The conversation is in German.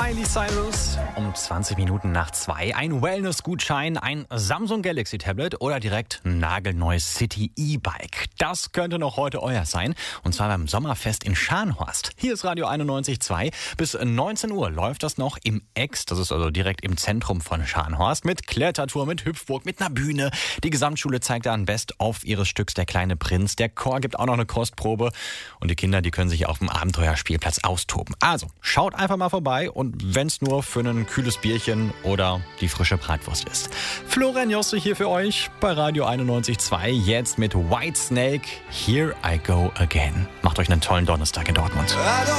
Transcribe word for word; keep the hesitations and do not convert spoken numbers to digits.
Miley Cyrus um zwanzig Minuten nach zwei. Ein Wellness-Gutschein, ein Samsung Galaxy Tablet oder direkt ein nagelneues City E-Bike. Das könnte noch heute euer sein. Und zwar beim Sommerfest in Scharnhorst. Hier ist Radio einundneunzig Komma zwei. Bis neunzehn Uhr läuft das noch im Ex. Das ist also direkt im Zentrum von Scharnhorst. Mit Klettertour, mit Hüpfburg, mit einer Bühne. Die Gesamtschule zeigt da ein Best-of ihres Stücks Der kleine Prinz. Der Chor gibt auch noch eine Kostprobe. Und die Kinder, die können sich auf dem Abenteuerspielplatz austoben. Also, schaut einfach mal vorbei. Und wenn es nur für ein kühles Bierchen oder die frische Bratwurst ist. Florian Josse hier für euch bei Radio einundneunzig Komma zwei. Jetzt mit Whitesnake. Here I Go Again. Macht euch einen tollen Donnerstag in Dortmund.